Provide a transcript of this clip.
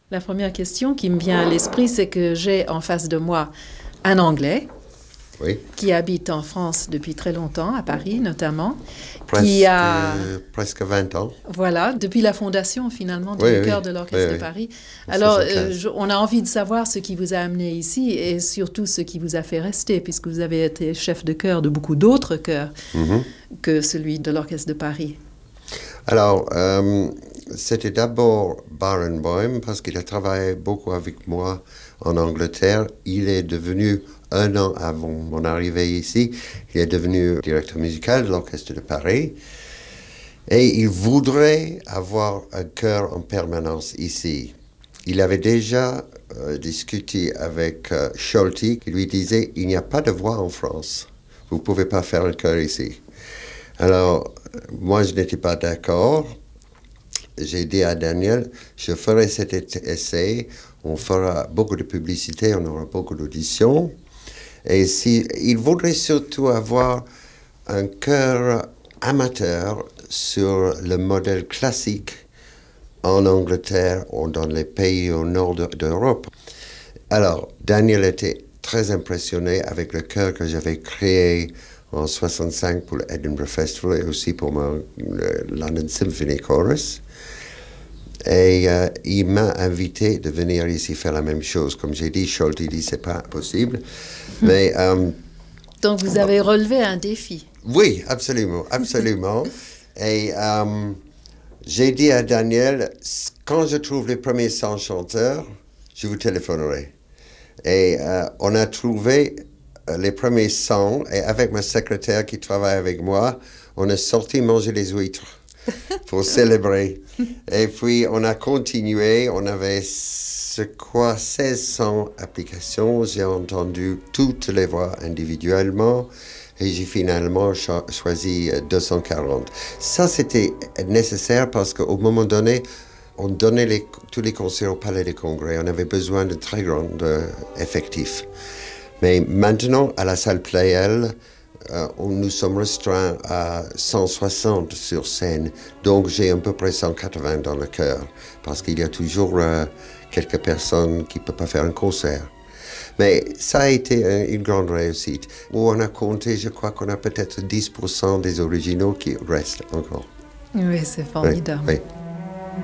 La première question qui me vient à l'esprit, c'est que j'ai en face de moi un Anglais qui habite en France depuis très longtemps, à Paris notamment, presque 20 ans. Voilà, depuis la fondation finalement du chœur de l'Orchestre de Paris. Alors, on a envie de savoir ce qui vous a amené ici et surtout ce qui vous a fait rester, puisque vous avez été chef de chœur de beaucoup d'autres chœurs que celui de l'Orchestre de Paris. Alors, c'était d'abord Barenboim, parce qu'il a travaillé beaucoup avec moi en Angleterre. Il est devenu, 1 an avant mon arrivée ici, il est devenu directeur musical de l'Orchestre de Paris. Et il voudrait avoir un chœur en permanence ici. Il avait déjà discuté avec Scholti, qui lui disait « Il n'y a pas de voix en France. Vous ne pouvez pas faire un chœur ici. » Alors, moi, je n'étais pas d'accord. J'ai dit à Daniel, je ferai cet essai, on fera beaucoup de publicité, on aura beaucoup d'auditions. Et il voudrait surtout avoir un chœur amateur sur le modèle classique en Angleterre ou dans les pays au nord d'Europe. Alors, Daniel était très impressionné avec le chœur que j'avais créé en 1965 pour l'Edinburgh Festival et aussi pour le London Symphony Chorus. Et il m'a invité de venir ici faire la même chose. Comme j'ai dit, Scholti dit c'est pas possible. Mais, donc vous avez relevé un défi. Oui, absolument, absolument. Et j'ai dit à Daniel, quand je trouve les premiers 100 chanteurs, je vous téléphonerai. Et on a trouvé les premiers 100, et avec ma secrétaire qui travaille avec moi, on est sorti manger des huîtres pour célébrer. Et puis, on a continué. On avait, 1600 applications. J'ai entendu toutes les voix individuellement. Et j'ai finalement choisi 240. Ça, c'était nécessaire parce qu'au moment donné, on donnait tous les concerts au Palais des Congrès. On avait besoin de très grands effectifs. Mais maintenant, à la salle Pleyel, nous sommes restreints à 160 sur scène. Donc, j'ai à peu près 180 dans le chœur, parce qu'il y a toujours quelques personnes qui ne peuvent pas faire un concert. Mais ça a été une grande réussite. Où on a compté, je crois qu'on a peut-être 10% des originaux qui restent encore. Oui, c'est formidable. Oui.